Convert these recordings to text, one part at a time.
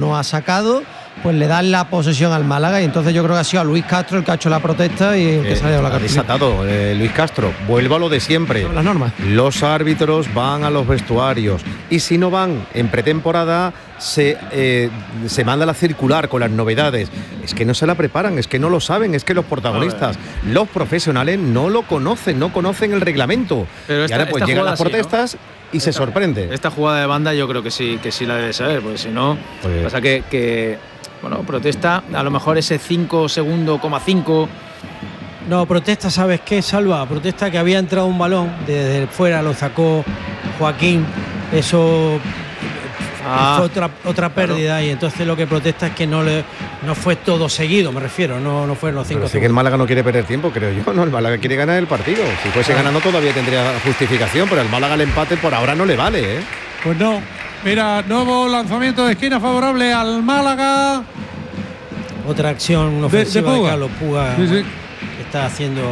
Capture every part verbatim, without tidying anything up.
no ha sacado, pues le dan la posesión al Málaga, y entonces yo creo que ha sido a Luis Castro el que ha hecho la protesta y el que eh, se ha dado la cartulina. Desatado, eh, Luis Castro. Vuelvo a lo de siempre. Son las normas. Los árbitros van a los vestuarios y si no van en pretemporada se, eh, se manda la circular con las novedades. Es que no se la preparan, es que no lo saben, es que los protagonistas, los profesionales no lo conocen, no conocen el reglamento. Pero esta, y ahora pues llegan las protestas, sí, ¿no? Y esta, se sorprende. Esta jugada de banda yo creo que sí, que sí la debe saber, porque si no, pues, pasa que, que bueno, protesta, a lo mejor ese cinco segundo, coma cinco. No, protesta, ¿sabes qué, Salva? Protesta que había entrado un balón, desde fuera lo sacó Joaquín, eso ah, fue otra, otra pérdida, claro. Y entonces lo que protesta es que no le no fue todo seguido, me refiero, no, no fueron los cinco. Pero sí que el Málaga no quiere perder tiempo, creo yo, ¿no? El Málaga quiere ganar el partido. Si fuese claro. ganando todavía tendría justificación, pero el Málaga el empate por ahora no le vale, ¿eh? Pues no. Mira, nuevo lanzamiento de esquina favorable al Málaga. Otra acción ofensiva de, de, de Carlos Puga. Sí, sí. Está haciendo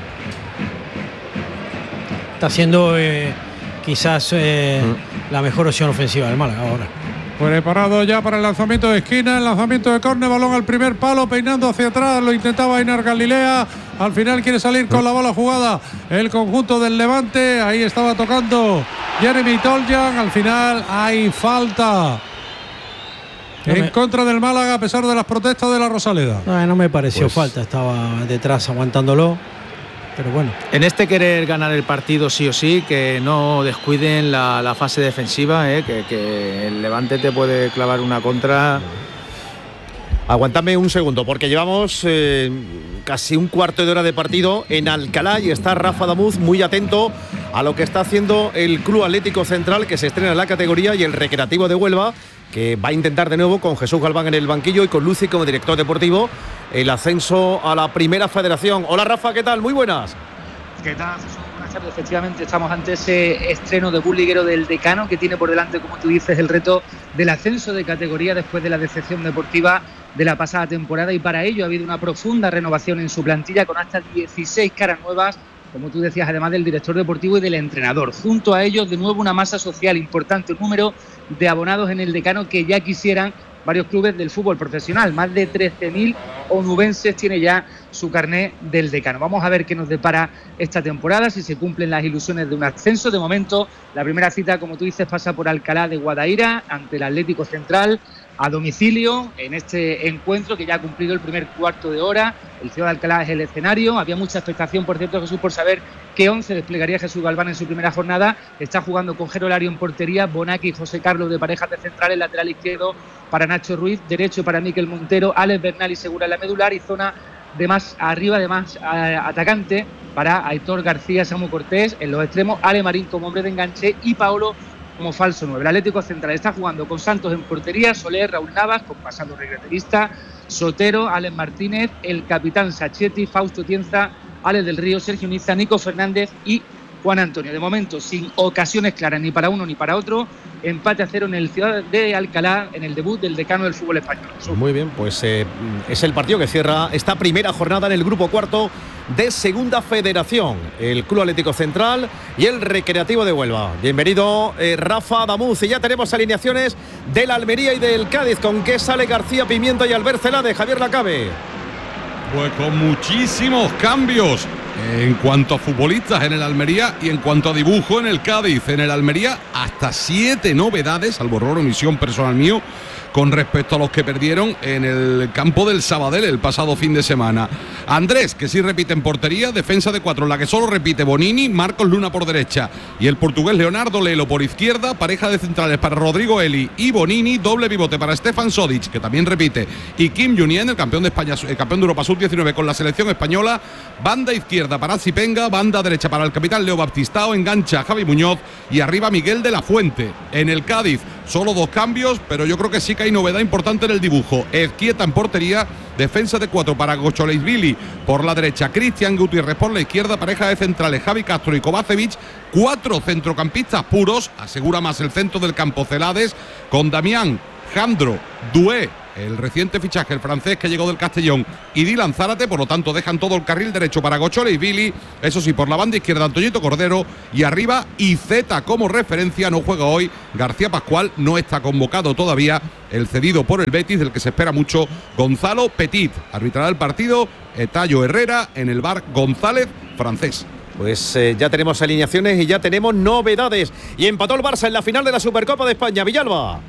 está haciendo eh, quizás eh, mm. la mejor opción ofensiva del Málaga ahora. Preparado ya para el lanzamiento de esquina, el lanzamiento de córner, balón al primer palo, peinando hacia atrás, lo intentaba Ainar Galilea, al final quiere salir con la bola jugada el conjunto del Levante, ahí estaba tocando Jeremy Toljan, al final hay falta no en me... contra del Málaga a pesar de las protestas de la Rosaleda. No, no me pareció pues... falta, estaba detrás aguantándolo. Pero bueno. En este querer ganar el partido sí o sí, que no descuiden la, la fase defensiva, eh, que, que el Levante te puede clavar una contra. Aguántame un segundo, porque llevamos eh, casi un cuarto de hora de partido en Alcalá y está Rafa Damuz muy atento a lo que está haciendo el Club Atlético Central, que se estrena en la categoría, y el Recreativo de Huelva, que va a intentar de nuevo con Jesús Galván en el banquillo y con Luci como director deportivo el ascenso a la Primera Federación. Hola Rafa, ¿qué tal? Muy buenas. ¿Qué tal? Buenas tardes. Efectivamente estamos ante ese estreno de liguero del Decano, que tiene por delante, como tú dices, el reto del ascenso de categoría después de la decepción deportiva de la pasada temporada, y para ello ha habido una profunda renovación en su plantilla con hasta dieciséis caras nuevas, como tú decías, además del director deportivo y del entrenador. Junto a ellos, de nuevo, una masa social importante, un número de abonados en el Decano que ya quisieran varios clubes del fútbol profesional. Más de trece mil onubenses tiene ya su carné del Decano. Vamos a ver qué nos depara esta temporada, si se cumplen las ilusiones de un ascenso. De momento, la primera cita, como tú dices, pasa por Alcalá de Guadaira, ante el Atlético Central, a domicilio, en este encuentro que ya ha cumplido el primer cuarto de hora. El Ciudad de Alcalá es el escenario. Había mucha expectación, por cierto, Jesús, por saber qué once desplegaría Jesús Galván en su primera jornada. Está jugando con Jero Lario en portería, Bonaki y José Carlos de parejas de centrales, lateral izquierdo para Nacho Ruiz, derecho para Miquel Montero, Alex Bernal y Segura en la medular, y zona de más arriba, de más eh, atacante para Aitor García, Samu Cortés en los extremos, Ale Marín como hombre de enganche y Paolo como falso nueve. El Atlético Central está jugando con Santos en portería, Soler, Raúl Navas, con pasado regreterista, Sotero, Alex Martínez, el capitán Sachetti, Fausto Tienza, Alex del Río, Sergio Niza, Nico Fernández y Juan Antonio. De momento, sin ocasiones claras ni para uno ni para otro, empate a cero en el Ciudad de Alcalá, en el debut del Decano del fútbol español. Muy bien, pues eh, es el partido que cierra esta primera jornada en el grupo cuarto de Segunda Federación, el Club Atlético Central y el Recreativo de Huelva. Bienvenido eh, Rafa Damuz, y ya tenemos alineaciones del Almería y del Cádiz. ¿Con qué sale García Pimienta y Albert Celade? Javier Lacabe. Pues con muchísimos cambios en cuanto a futbolistas en el Almería y en cuanto a dibujo en el Cádiz. En el Almería hasta siete novedades, salvo error o omisión personal mío, con respecto a los que perdieron en el campo del Sabadell el pasado fin de semana. Andrés, que sí repite en portería, defensa de cuatro, en la que solo repite Bonini, Marcos Luna por derecha y el portugués Leonardo Lelo por izquierda, pareja de centrales para Rodrigo Eli y Bonini, doble pivote para Stefan Sodic, que también repite, y Kim Junien, el campeón de España, el campeón de Europa sub diecinueve con la selección española, banda izquierda para Zipenga, banda derecha para el capitán Leo Baptistao, engancha Javi Muñoz y arriba Miguel de la Fuente. En el Cádiz solo dos cambios, pero yo creo que sí que hay novedad importante en el dibujo. Ezquieta en portería, defensa de cuatro para Gocholeisvili por la derecha, Cristian Gutiérrez por la izquierda, pareja de centrales Javi Castro y Kovacevic, cuatro centrocampistas puros, asegura más el centro del campo Celades, con Damián, Jandro, Dué, el reciente fichaje, el francés que llegó del Castellón, y Dylan Zárate, por lo tanto dejan todo el carril derecho para Gochole y Billy, eso sí, por la banda izquierda Antoñito Cordero, y arriba Iceta como referencia, no juega hoy García Pascual, no está convocado todavía el cedido por el Betis, del que se espera mucho Gonzalo Petit, arbitrará el partido Tayo Herrera, en el bar González, francés. Pues eh, ya tenemos alineaciones y ya tenemos novedades. Y empató el Barça en la final de la Supercopa de España. Villalba.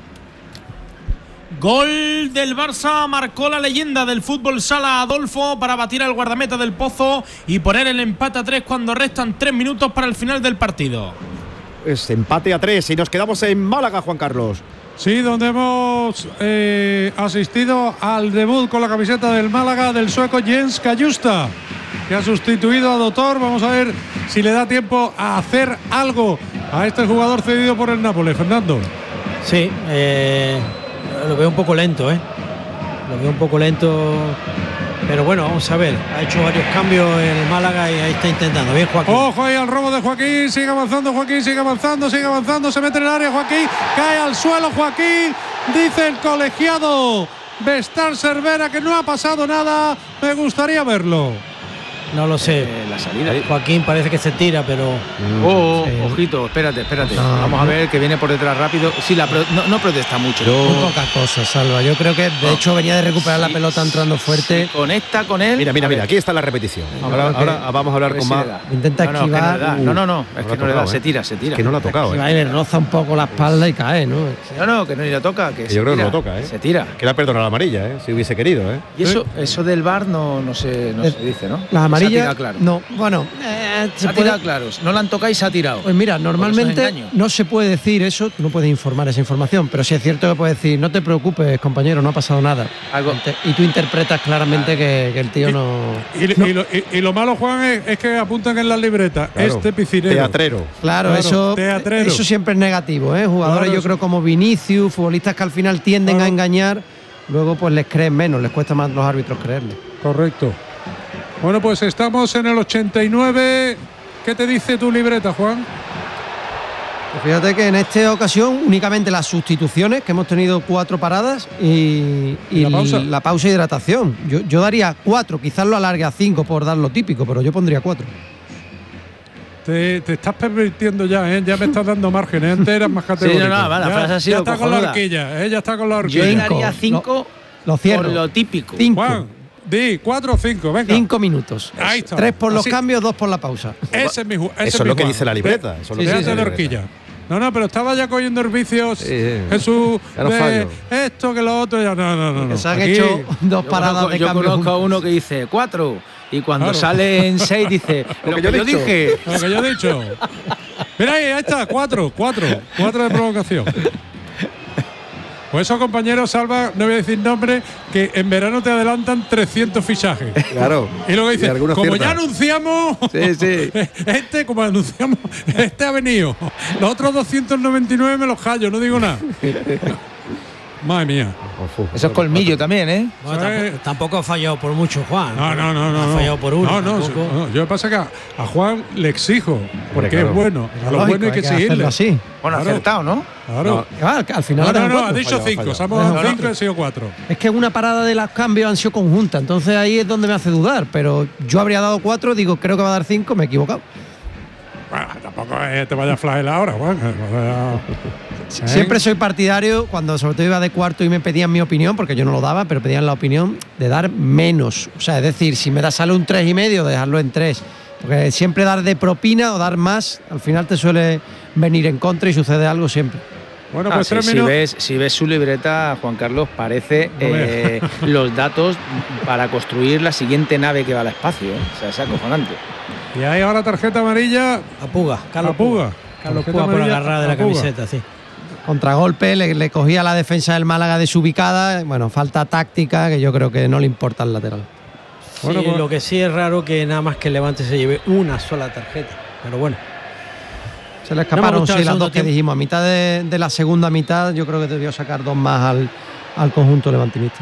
Gol del Barça, marcó la leyenda del fútbol sala Adolfo para batir al guardameta del Pozo y poner el empate a tres cuando restan tres minutos para el final del partido. Pues empate a tres y nos quedamos en Málaga, Juan Carlos. Sí, donde hemos eh, asistido al debut con la camiseta del Málaga del sueco Jens Kajusta, que ha sustituido a Doctor. Vamos a ver si le da tiempo a hacer algo a este jugador cedido por el Nápoles. Fernando. Sí, eh, lo veo un poco lento, ¿eh? Lo veo un poco lento. Pero bueno, vamos a ver. Ha hecho varios cambios en el Málaga y ahí está intentando. Bien, Joaquín. Ojo ahí al robo de Joaquín. Sigue avanzando Joaquín, sigue avanzando, sigue avanzando. Se mete en el área Joaquín. Cae al suelo Joaquín. Dice el colegiado Bestar Cervera que no ha pasado nada. Me gustaría verlo. No lo sé. Eh, la salida. Joaquín parece que se tira, pero. Oh, sí. Ojito, espérate, espérate. No, Vamos no. a ver que viene por detrás rápido. Sí, la pro, no, no protesta mucho. Muy poca cosa, Salva. Yo creo que de No. hecho venía de recuperar Sí, la pelota entrando fuerte. sí, conecta con él. Mira, mira, A mira, ver. aquí está la repetición. Ahora Ahora, que- ahora vamos a hablar a ver con si más. le da. Intenta no, no, que no esquivar. le da. No, no, no. Es No que le no le da. ha tocado, Se ¿eh? tira, se tira. Es que no le ha tocado, Va ¿eh? y le roza un poco la espalda y cae, ¿no? No, no, que no ni le toca. Que Que se yo creo que tira. no lo toca, ¿eh? Se tira. Que le ha perdonado la amarilla, ¿eh? Si hubiese querido, ¿eh? Y eso, eso del V A R no, no, se, no Eh, se dice, ¿no? Las Se ha amarillas. tirado claro. No, bueno, eh, Se se ha puede. tirado claros. No la han tocado y se ha tirado. Pues mira, Por eso es normalmente engaño. no se puede decir eso, tú no puedes informar esa información, pero sí es cierto que puedes decir, no te preocupes, compañero, no ha pasado nada. Algo- Ente- Y tú interpretas claramente que, que el tío no. Y, no- y lo, y- y lo malo, Juan, es, es que apuntan en la libreta. Claro. Este piscinero. Teatrero. Claro, Claro, eso, teatrero. eso siempre es negativo, ¿eh? Jugadores, Claro, yo eso- creo, como Vinicius, futbolistas que al final tienden Claro. a engañar, luego pues les creen menos, les cuesta más los árbitros creerles. Correcto. Bueno, pues estamos en el ochenta y nueve. ¿Qué te dice tu libreta, Juan? Pues fíjate que en esta ocasión únicamente las sustituciones, que hemos tenido cuatro paradas y, y ¿La pausa? la pausa e hidratación. Yo, yo daría cuatro, quizás lo alargue a cinco por dar lo típico, pero yo pondría cuatro. Te, te estás pervirtiendo ya, ¿eh? Ya me estás dando márgenes. Antes eras más categórico. no, no, va, la ya, frase ha sido ya está con la cojonuda. horquilla, ¿eh? Ya está con la Yo horquilla. Cinco. daría cinco Lo cierro. por lo típico. Cinco. Juan, di cuatro o cinco, venga. Cinco minutos. Ahí está. Tres por los Así- cambios, dos por la pausa. Ese es mi ju- ese Eso es mi lo que Juan. dice la libreta. Eso es lo que Déjate dice la de libreta. horquilla. No, no, pero estaba ya cogiendo el vicios. Sí, sí. Jesús, Ya no de fallo. esto que lo otro. Ya, no, no, no. no. Que se han Aquí- hecho dos Yo paradas conozco, de yo cambio. conozco a juntos. uno que dice cuatro y cuando Claro. sale en seis dice lo, que, yo, he dicho. dije. Lo que yo he dicho. Mira ahí, ahí está, cuatro, cuatro, cuatro de provocación. Pues esos compañeros, Salva, no voy a decir nombre, que en verano te adelantan trescientos fichajes. Claro. Y luego dice, algunos como ciertan. ya anunciamos, Sí, sí. este, como anunciamos, este ha venido. Los otros doscientos noventa y nueve me los callo, no digo nada. Madre mía. Eso es colmillo también, ¿eh? Bueno, ¿Sabes? tampoco, tampoco ha fallado por mucho, Juan. No, no, no, no. Ha no. fallado por uno. No, no, tampoco. no, yo me pasa que a, a Juan le exijo, porque claro. es bueno. A lo Lógico, bueno hay que hacerlo seguirle. así. Bueno, Claro. acertado, ¿no? Claro. Que va, que al final No, ha dado no, no, ha cuatro. dicho Fallado, cinco. fallado. Somos No, no, cinco y han sido cuatro. Es que una parada de los cambios han sido conjuntas, entonces ahí es donde me hace dudar. Pero yo habría dado cuatro, digo, creo que va a dar cinco, me he equivocado. Bueno, tampoco eh, te vayas a flagelar ahora, Juan. ¿Eh? Siempre soy partidario, cuando sobre todo iba de cuarto y me pedían mi opinión, porque yo no lo daba, pero pedían la opinión de dar menos. O sea, es decir, si me da sale un tres y medio, dejarlo en tres. Porque siempre dar de propina o dar más, al final te suele venir en contra y sucede algo siempre. Bueno, Ah, pues sí, tres si, minutos. ves, si ves su libreta, Juan Carlos, parece No veas. eh, los datos para construir la siguiente nave que va al espacio. ¿eh? O sea, es acojonante. Y hay ahora tarjeta amarilla A Puga, Carlos a Puga. Puga. Carlos Tarjeta Puga por amarilla agarrar de a la Puga. camiseta, sí. Contragolpe, le, le cogía la defensa del Málaga desubicada. Bueno, falta táctica, que yo creo que no le importa al lateral. Bueno, Sí, pues- lo que sí es raro que nada más que el Levante se lleve una sola tarjeta. Pero bueno. Se le No escaparon me ha gustado sí, el las segundo dos que tiempo. dijimos. A mitad de, de la segunda mitad, yo creo que debió sacar dos más al, al conjunto levantinista.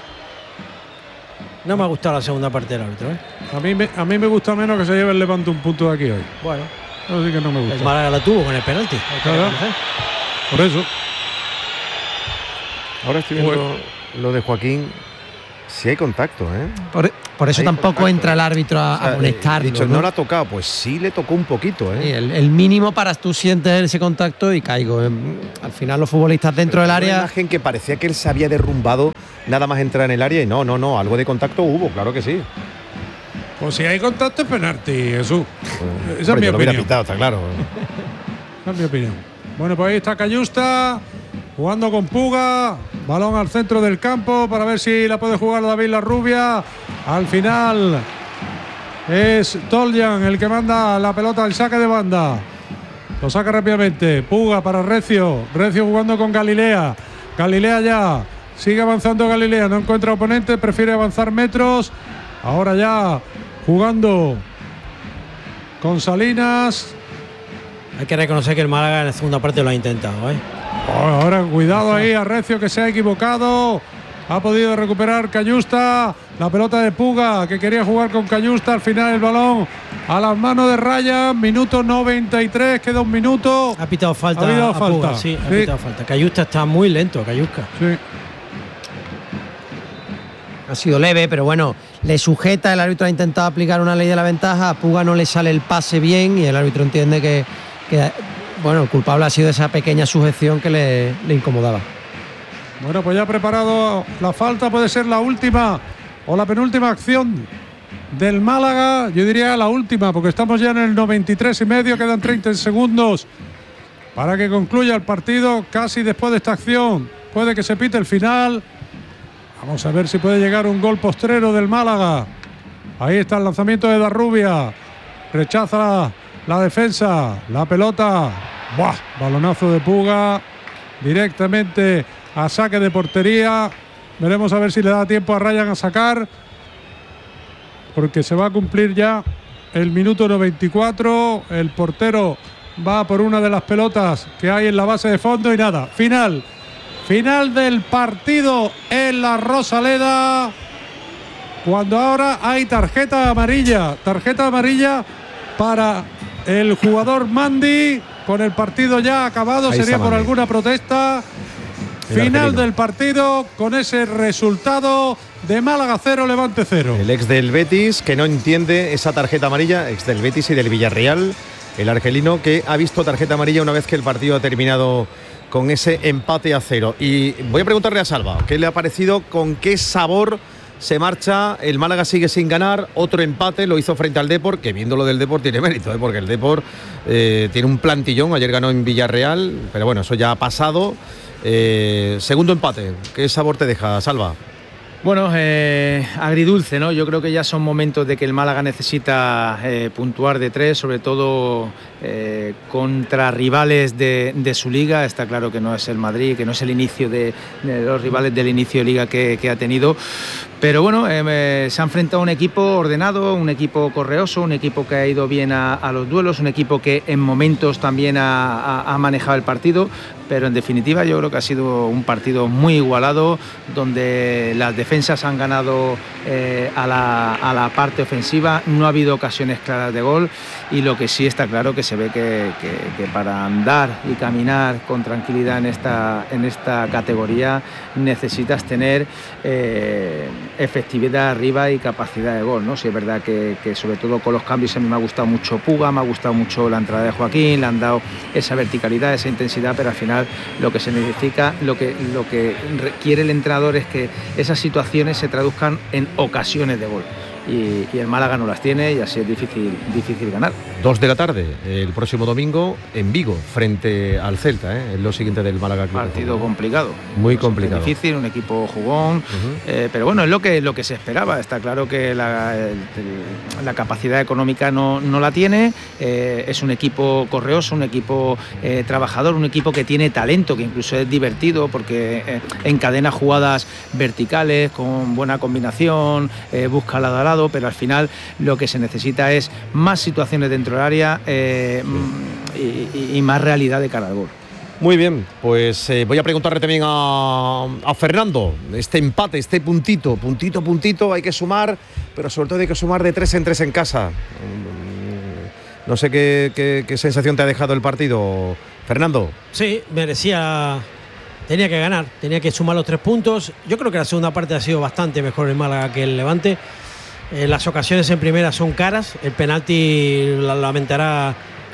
No me ha gustado la segunda parte del árbitro, ¿eh? A mí, me, a mí me gusta menos que se lleve el Levante un punto de aquí hoy. Bueno, Eso sí que no me el gusta. Málaga la tuvo con el penalti. hay que Claro. reconocer. Por eso. Ahora estoy viendo viendo lo de Joaquín. Sí hay contacto, ¿eh? Por, por eso hay tampoco contacto, entra el ¿eh? árbitro a, O sea, a molestarlo. Dicho, ¿no? no lo ha tocado, pues sí le tocó un poquito, ¿eh? Sí, el, el mínimo para tú sientes ese contacto y caigo. Al final los futbolistas dentro Pero del área. Una imagen que parecía que él se había derrumbado nada más entrar en el área y no, no, no, algo de contacto hubo, claro que sí. Pues si hay contacto es penalti, Jesús. Pues, Esa hombre, es mi yo lo hubiera opinión. pitado, está claro. Esa es mi opinión. Bueno, pues ahí está Cayusta jugando con Puga. Balón al centro del campo para ver si la puede jugar David Larrubia. Al final es Toljan el que manda la pelota al saque de banda. Lo saca rápidamente. Puga para Recio. Recio jugando con Galilea. Galilea ya. Sigue avanzando Galilea. No encuentra oponente. Prefiere avanzar metros. Ahora ya jugando con Salinas. Hay que reconocer que el Málaga en la segunda parte lo ha intentado, ¿eh? Oh, ahora cuidado ahí a Recio que se ha equivocado. Ha podido recuperar Cayusta. La pelota de Puga que quería jugar con Cayusta. Al final el balón a las manos de Ryan. Minuto noventa y tres. Queda un minuto. Ha pitado falta. Ha pitado a falta. Puga, sí, ha Sí. pitado falta. Cayusta está muy lento, Cayusca. Sí. Ha sido leve, pero bueno, le sujeta. El árbitro ha intentado aplicar una ley de la ventaja. A Puga no le sale el pase bien y el árbitro entiende que, que bueno, el culpable ha sido esa pequeña sujeción que le, le incomodaba. Bueno, pues ya ha preparado la falta. Puede ser la última o la penúltima acción del Málaga. Yo diría la última, porque estamos ya en el noventa y tres y medio. Quedan treinta segundos para que concluya el partido. Casi después de esta acción puede que se pite el final. Vamos a ver si puede llegar un gol postrero del Málaga. Ahí está el lanzamiento de Darrubia. Rechaza la, la defensa. La pelota. ¡Buah! Balonazo de Puga. Directamente a saque de portería. Veremos a ver si le da tiempo a Ryan a sacar. Porque se va a cumplir ya el minuto noventa y cuatro. El portero va por una de las pelotas que hay en la base de fondo y nada. Final. Final del partido en la Rosaleda. Cuando ahora hay tarjeta amarilla. Tarjeta amarilla para el jugador Mandi. Con el partido ya acabado. Ahí Sería está por Mandi. alguna protesta. El Final argelino. del partido con ese resultado de Málaga cero, Levante cero. El ex del Betis, que no entiende esa tarjeta amarilla, ex del Betis y del Villarreal, el argelino que ha visto tarjeta amarilla una vez que el partido ha terminado con ese empate a cero. Y voy a preguntarle a Salva, ¿qué le ha parecido? ¿Con qué sabor se marcha? El Málaga sigue sin ganar, otro empate, lo hizo frente al Depor, que viendo lo del Depor tiene mérito, ¿eh? Porque el Depor eh, tiene un plantillón, ayer ganó en Villarreal, pero bueno, eso ya ha pasado. Eh, segundo empate, ¿qué sabor te deja, Salva? Bueno, eh, agridulce, ¿no? Yo creo que ya son momentos de que el Málaga necesita eh, puntuar de tres, sobre todo eh, contra rivales de, de su liga. Está claro que no es el Madrid, que no es el inicio de, de los rivales del inicio de liga que, que ha tenido. Pero bueno, eh, se ha enfrentado a un equipo ordenado, un equipo correoso, un equipo que ha ido bien a, a los duelos, un equipo que en momentos también ha, ha, ha manejado el partido. Pero en definitiva yo creo que ha sido un partido muy igualado, donde las defensas han ganado eh, a, la, a la parte ofensiva, no ha habido ocasiones claras de gol y lo que sí está claro que se ve que, que, que para andar y caminar con tranquilidad en esta, en esta categoría necesitas tener eh, efectividad arriba y capacidad de gol, ¿no? Sí, es verdad que, que sobre todo con los cambios a mí me ha gustado mucho Puga, me ha gustado mucho la entrada de Joaquín, le han dado esa verticalidad, esa intensidad, pero al final lo que se necesita, lo que, lo que quiere el entrenador es que esas situaciones se traduzcan en ocasiones de gol. Y, y el Málaga no las tiene y así es difícil, difícil ganar. Dos de la tarde, el próximo domingo en Vigo, frente al Celta, ¿eh? Es lo siguiente del Málaga Club. Partido complicado. Muy complicado. Difícil, un equipo jugón, uh-huh. eh, pero bueno, es lo que, lo que se esperaba. Está claro que la, el, la capacidad económica no, no la tiene, eh, es un equipo correoso, un equipo eh, trabajador, un equipo que tiene talento, que incluso es divertido porque eh, encadena jugadas verticales con buena combinación, eh, busca lado a lado, pero al final lo que se necesita es más situaciones dentro del área eh, y, y más realidad de cara al gol. Muy bien, pues eh, voy a preguntarle también a, a Fernando, este empate, este puntito, puntito, puntito, hay que sumar, pero sobre todo hay que sumar de tres en tres en casa. No sé qué, qué, qué sensación te ha dejado el partido, Fernando. Sí, merecía tenía que ganar, tenía que sumar los tres puntos. Yo creo que la segunda parte ha sido bastante mejor el Málaga que el Levante. Eh, las ocasiones en primera son caras, el penalti la lamentará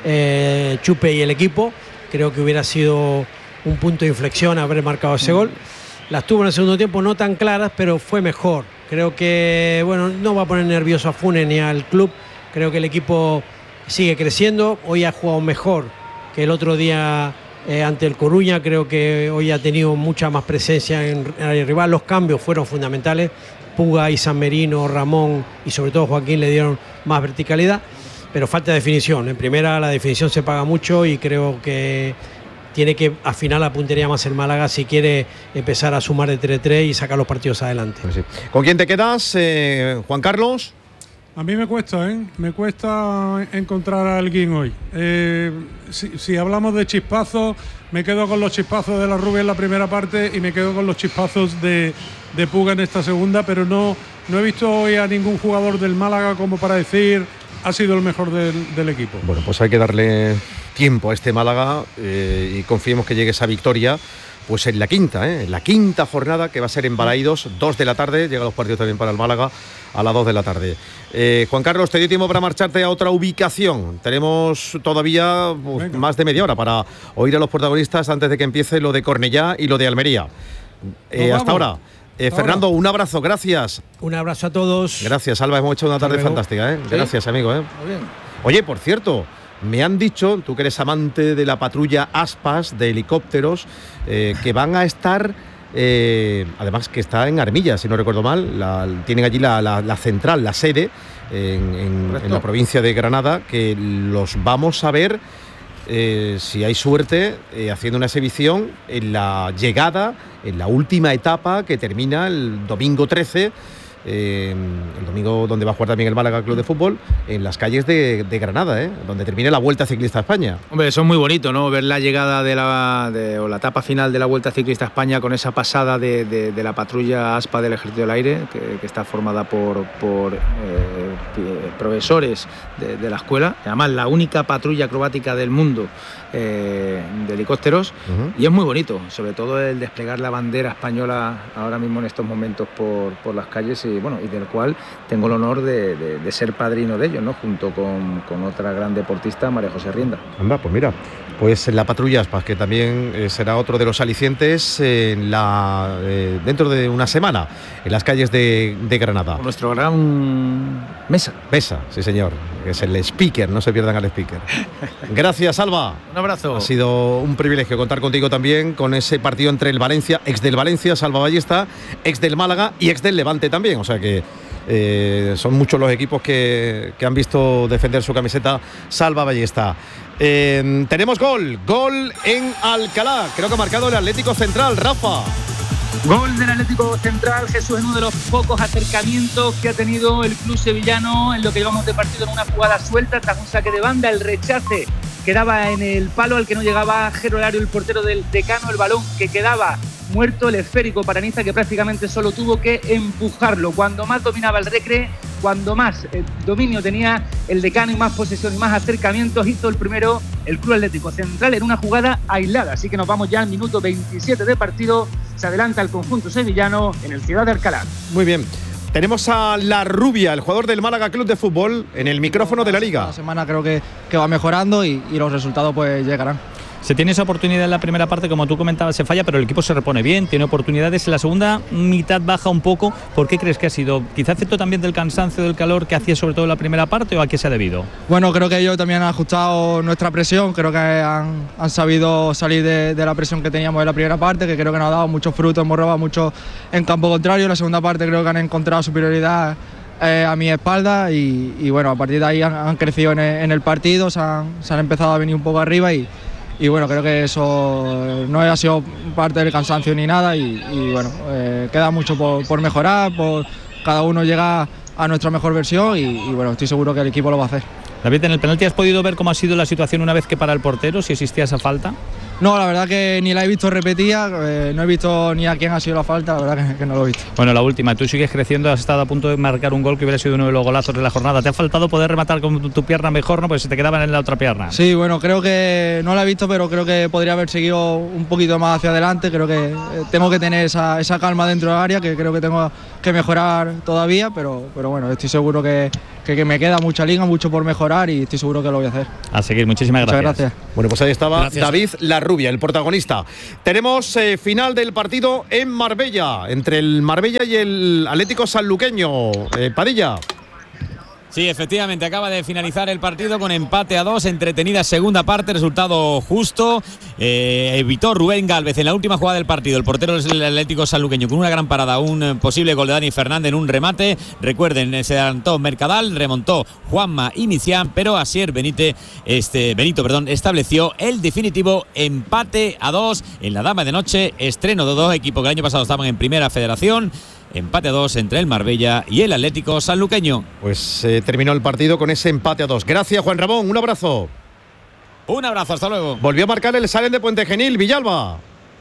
eh, Chupe y el equipo. Creo que hubiera sido un punto de inflexión haber marcado ese gol. Las tuvo en el segundo tiempo no tan claras, pero fue mejor. Creo que, bueno, no va a poner nervioso a Funes ni al club. Creo que el equipo sigue creciendo. Hoy ha jugado mejor que el otro día eh, ante el Coruña. Creo que hoy ha tenido mucha más presencia en, en el rival. Los cambios fueron fundamentales. Puga y San Merino, Ramón y sobre todo Joaquín le dieron más verticalidad, pero falta definición. En primera la definición se paga mucho y creo que tiene que afinar la puntería más el Málaga si quiere empezar a sumar de tres tres y sacar los partidos adelante. Pues sí. ¿Con quién te quedas, eh, Juan Carlos? A mí me cuesta, ¿eh? Me cuesta encontrar a alguien hoy. Eh, si, si hablamos de chispazos, me quedo con los chispazos de la Rubia en la primera parte y me quedo con los chispazos de, de Puga en esta segunda, pero no, no he visto hoy a ningún jugador del Málaga como para decir ha sido el mejor del, del equipo. Bueno, pues hay que darle tiempo a este Málaga eh, y confiemos que llegue esa victoria. Pues en la quinta, ¿eh? en la quinta jornada que va a ser en Balaídos, dos de la tarde, llegan los partidos también para el Málaga a las dos de la tarde. Eh, Juan Carlos, te dio tiempo para marcharte a otra ubicación. Tenemos todavía pues, más de media hora para oír a los protagonistas antes de que empiece lo de Cornellá y lo de Almería. Eh, hasta ahora. Eh, Fernando, un abrazo, gracias. Un abrazo a todos. Gracias, Alba, hemos hecho una tarde fantástica. ¿eh? ¿Sí? Gracias, amigo. ¿eh? Muy bien. Oye, por cierto, me han dicho, tú que eres amante de la patrulla Aspas de helicópteros, eh, que van a estar, eh, además que está en Armilla, si no recuerdo mal, la, tienen allí la, la, la central, la sede, en, en, en la provincia de Granada, que los vamos a ver, eh, si hay suerte, eh, haciendo una exhibición en la llegada, en la última etapa que termina el domingo trece. Eh, el domingo donde va a jugar también el Málaga Club de Fútbol, en las calles de, de Granada, ¿eh? donde termine la Vuelta Ciclista a España. Hombre, eso es muy bonito, ¿no? Ver la llegada de la, de, o la etapa final de la Vuelta Ciclista a España con esa pasada de, de, de la patrulla ASPA del Ejército del Aire, que, que está formada por, por eh, profesores de, de la escuela, además la única patrulla acrobática del mundo eh, de helicópteros, uh-huh. y es muy bonito, sobre todo el desplegar la bandera española ahora mismo en estos momentos por, por las calles. Y, bueno, y del cual tengo el honor de, de, de ser padrino de ellos, ¿no? Junto con, con otra gran deportista, María José Rienda. Anda, pues mira, pues la patrulla Aspas, que también eh, será otro de los alicientes en la, eh, dentro de una semana, en las calles de, de Granada. Con nuestro gran Mesa. Mesa, sí señor, que es el speaker, no se pierdan al speaker. Gracias, Alba. Un abrazo. Ha sido un privilegio contar contigo también con ese partido entre el Valencia, ex del Valencia, Salva Ballesta, ex del Málaga y ex del Levante también. O sea que eh, son muchos los equipos que, que han visto defender su camiseta Salva Ballesta. Eh, tenemos gol, gol en Alcalá. Creo que ha marcado el Atlético Central, Rafa. Gol del Atlético Central, Jesús, en uno de los pocos acercamientos que ha tenido el club sevillano en lo que llevamos de partido, en una jugada suelta tras un saque de banda. El rechace quedaba en el palo al que no llegaba Gerolario, el portero del Decano. El balón que quedaba muerto, el esférico para Niza, que prácticamente solo tuvo que empujarlo. Cuando más dominaba el Recre, cuando más eh, dominio tenía el Decano y más posesión y más acercamientos, hizo el primero el Club Atlético Central en una jugada aislada. Así que nos vamos ya al minuto veintisiete de partido. Se adelanta el conjunto sevillano en el Ciudad de Alcalá. Muy bien. Tenemos a La Rubia, el jugador del Málaga Club de Fútbol, en el micrófono de la Liga. La semana creo que, que va mejorando y, y los resultados pues llegarán. Se tiene esa oportunidad en la primera parte, como tú comentabas, se falla, pero el equipo se repone bien, tiene oportunidades. En la segunda mitad baja un poco. ¿Por qué crees que ha sido? ¿Quizá efecto también del cansancio, del calor que hacía sobre todo en la primera parte, o a qué se ha debido? Bueno, creo que ellos también han ajustado nuestra presión. Creo que han, han sabido salir de, de la presión que teníamos en la primera parte, que creo que nos ha dado muchos frutos, hemos robado mucho en campo contrario. En la segunda parte creo que han encontrado superioridad eh, a mi espalda y, y bueno, a partir de ahí han, han crecido en el, en el partido, se han, se han empezado a venir un poco arriba y Y bueno, creo que eso no ha sido parte del cansancio ni nada y, y bueno, eh, queda mucho por, por mejorar, por, cada uno llega a nuestra mejor versión y, y bueno, estoy seguro que el equipo lo va a hacer. David, en el penalti, ¿has podido ver cómo ha sido la situación una vez que para el portero, si existía esa falta? No, la verdad que ni la he visto repetida, eh, no he visto ni a quién ha sido la falta, la verdad que, que no lo he visto. Bueno, la última, tú sigues creciendo, has estado a punto de marcar un gol que hubiera sido uno de los golazos de la jornada. ¿Te ha faltado poder rematar con tu pierna mejor, no? Pues se te quedaban en la otra pierna. Sí, bueno, creo que no la he visto, pero creo que podría haber seguido un poquito más hacia adelante. Creo que eh, tengo que tener esa, esa calma dentro del área, que creo que tengo que mejorar todavía, pero, pero bueno, estoy seguro que, que, que me queda mucha liga, mucho por mejorar y estoy seguro que lo voy a hacer. A seguir, muchísimas gracias. Muchas gracias. Bueno, pues ahí estaba Gracias. David Larrubia, el protagonista. Tenemos eh, final del partido en Marbella, entre el Marbella y el Atlético Sanluqueño. Eh, Padilla. Sí, efectivamente, acaba de finalizar el partido con empate a dos, entretenida segunda parte, resultado justo. Eh, evitó Rubén Gálvez en la última jugada del partido, el portero del Atlético Sanluqueño, con una gran parada, un posible gol de Dani Fernández en un remate. Recuerden, se adelantó Mercadal, remontó Juanma y Micián, pero Asier Benítez, este, Benito perdón, estableció el definitivo empate a dos en la Dama de Noche, estreno de dos equipos que el año pasado estaban en Primera Federación. Empate a dos entre el Marbella y el Atlético Sanluqueño. Pues eh, terminó el partido con ese empate a dos. Gracias, Juan Ramón. Un abrazo. Un abrazo, hasta luego. Volvió a marcar el Salem de Puente Genil, Villalba.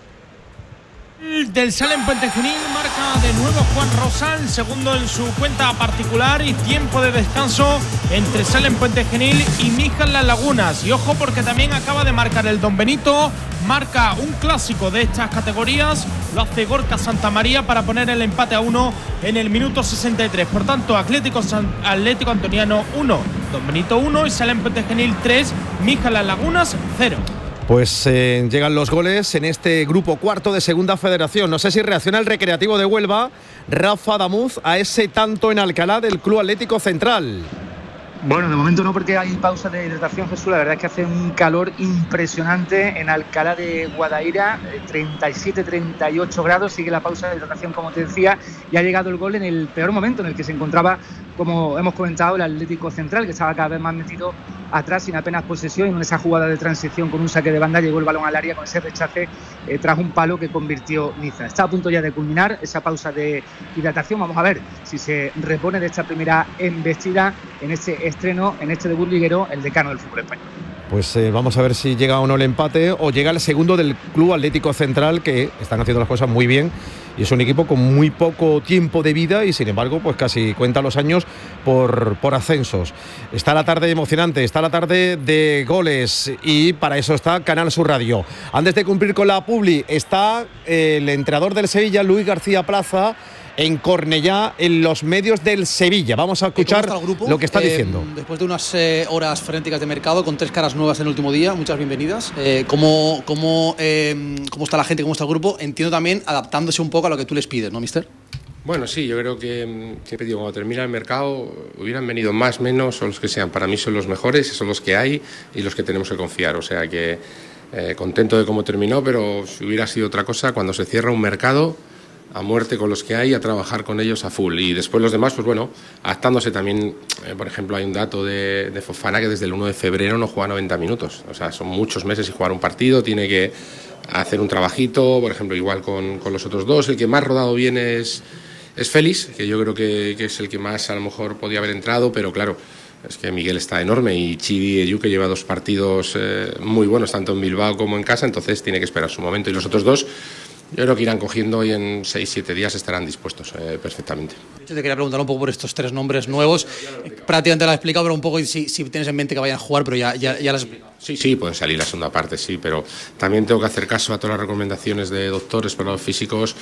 Del Salem Puente Genil marca de nuevo Juan Rosal, segundo en su cuenta particular, y tiempo de descanso entre Salem Puente Genil y Mijas Las Lagunas. Y ojo, porque también acaba de marcar el Don Benito, marca un clásico de estas categorías, lo hace Gorka Santamaría para poner el empate a uno en el minuto sesenta y tres. Por tanto, Atlético, San, Atlético Antoniano uno, Don Benito uno y Salem Puente Genil tres, Mijas Las Lagunas cero. Pues eh, llegan los goles en este grupo cuarto de Segunda Federación. No sé si reacciona el Recreativo de Huelva, Rafa Damuz, a ese tanto en Alcalá del Club Atlético Central. Bueno, de momento no, porque hay pausa de hidratación, Jesús. La verdad es que hace un calor impresionante en Alcalá de Guadaira, treinta y siete, treinta y ocho grados, sigue la pausa de hidratación, como te decía, y ha llegado el gol en el peor momento en el que se encontraba, como hemos comentado, el Atlético Central, que estaba cada vez más metido atrás, sin apenas posesión, y en esa jugada de transición con un saque de banda llegó el balón al área con ese rechace eh, tras un palo que convirtió Niza. Está a punto ya de culminar esa pausa de hidratación. Vamos a ver si se repone de esta primera embestida en este estreno, en este debut liguero, el decano del fútbol español. Pues eh, vamos a ver si llega o no el empate o llega el segundo del Club Atlético Central, que están haciendo las cosas muy bien y es un equipo con muy poco tiempo de vida y sin embargo pues casi cuenta los años por, por ascensos. Está la tarde emocionante, está la tarde de goles y para eso está Canal Sur Radio. Antes de cumplir con la publi está eh, el entrenador del Sevilla, Luis García Plaza, en Cornellá, en los medios del Sevilla. Vamos a escuchar lo que está eh, diciendo. Después de unas eh, horas frenéticas de mercado, con tres caras nuevas en el último día, muchas bienvenidas. Eh, ¿cómo, cómo, eh, ¿Cómo está la gente, cómo está el grupo? Entiendo también adaptándose un poco a lo que tú les pides, ¿no, mister? Bueno, sí, yo creo que siempre digo, cuando termina el mercado, hubieran venido más, menos, o los que sean. Para mí son los mejores, son los que hay y los que tenemos que confiar. O sea que eh, contento de cómo terminó, pero si hubiera sido otra cosa, cuando se cierra un mercado, a muerte con los que hay, a trabajar con ellos a full. Y después los demás, pues bueno, adaptándose también. Eh, por ejemplo, hay un dato de, de Fofana que desde el uno de febrero no juega noventa minutos. O sea, son muchos meses sin jugar un partido, tiene que hacer un trabajito, por ejemplo, igual con, con los otros dos. El que más rodado viene es, es Félix, que yo creo que, que es el que más a lo mejor podía haber entrado, pero claro, es que Miguel está enorme y Chidi Eyu, que lleva dos partidos eh, muy buenos, tanto en Bilbao como en casa, entonces tiene que esperar su momento. Y los otros dos, yo creo que irán cogiendo y en seis siete días estarán dispuestos eh, perfectamente. Yo te quería preguntar un poco por estos tres nombres nuevos. Prácticamente lo has explicado, pero un poco si, si tienes en mente que vayan a jugar, pero ya, ya, ya lo has explicado. Sí, sí, pueden salir la segunda parte, sí, pero también tengo que hacer caso a todas las recomendaciones de doctores, para los físicos,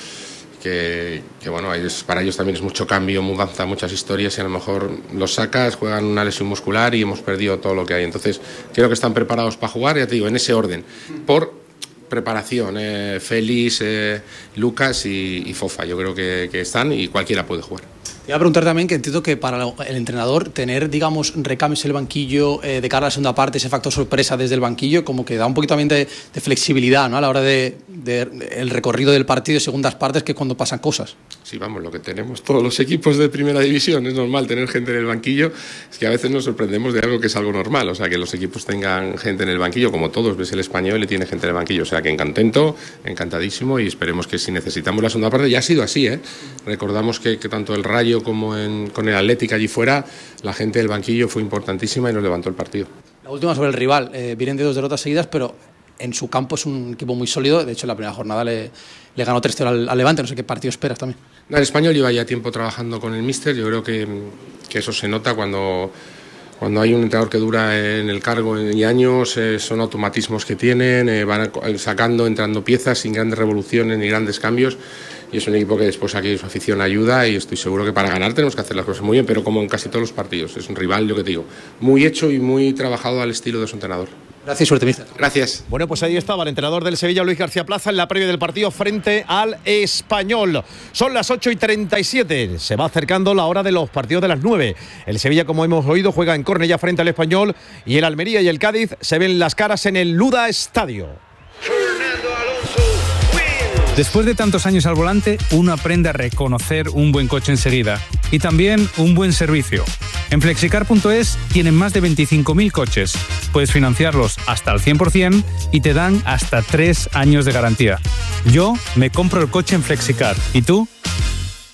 que, que bueno, es, para ellos también es mucho cambio, mudanza, muchas historias, y a lo mejor los sacas, juegan una lesión muscular y hemos perdido todo lo que hay. Entonces, creo que están preparados para jugar, ya te digo, en ese orden. Por preparación, eh, Félix, eh, Lucas y, y Fofa, yo creo que, que están y cualquiera puede jugar. Te iba a preguntar también, que entiendo que para el entrenador tener, digamos, recambios en el banquillo eh, de cara a la segunda parte, ese factor sorpresa desde el banquillo, como que da un poquito también de, de flexibilidad, ¿no?, a la hora de, de, de el recorrido del partido de segundas partes, que es cuando pasan cosas. Sí, vamos, lo que tenemos todos los equipos de primera división, es normal tener gente en el banquillo, es que a veces nos sorprendemos de algo que es algo normal, o sea, que los equipos tengan gente en el banquillo, como todos, ves el Español y tiene gente en el banquillo, o sea, que contento, encantadísimo, y esperemos que si necesitamos la segunda parte, ya ha sido así, ¿eh? Recordamos que, que tanto el Rayo como en, con el Atlético allí fuera, la gente del banquillo fue importantísima y nos levantó el partido. La última sobre el rival, eh, vienen de dos derrotas seguidas, pero en su campo es un equipo muy sólido. De hecho, en la primera jornada le, le ganó tres cero al, al Levante. No sé qué partido esperas también. No, el Español lleva ya tiempo trabajando con el míster. Yo creo que, que eso se nota cuando, cuando hay un entrenador que dura en el cargo y años. Eh, son automatismos que tienen, eh, van sacando, entrando piezas sin grandes revoluciones ni grandes cambios. Y es un equipo que después aquí su afición ayuda, y estoy seguro que para ganar tenemos que hacer las cosas muy bien, pero como en casi todos los partidos. Es un rival, yo que te digo, muy hecho y muy trabajado al estilo de su entrenador. Gracias, suerte, mister. Gracias. Bueno, pues ahí estaba el entrenador del Sevilla, Luis García Plaza, en la previa del partido frente al Español. Son las ocho y treinta y siete. Se va acercando la hora de los partidos de las nueve. El Sevilla, como hemos oído, juega en Cornellá frente al Español, y el Almería y el Cádiz se ven las caras en el Luda Estadio. Después de tantos años al volante, uno aprende a reconocer un buen coche enseguida y también un buen servicio. En flexicar punto es tienen más de veinticinco mil coches. Puedes financiarlos hasta al cien por ciento y te dan hasta tres años de garantía. Yo me compro el coche en Flexicar. ¿Y tú?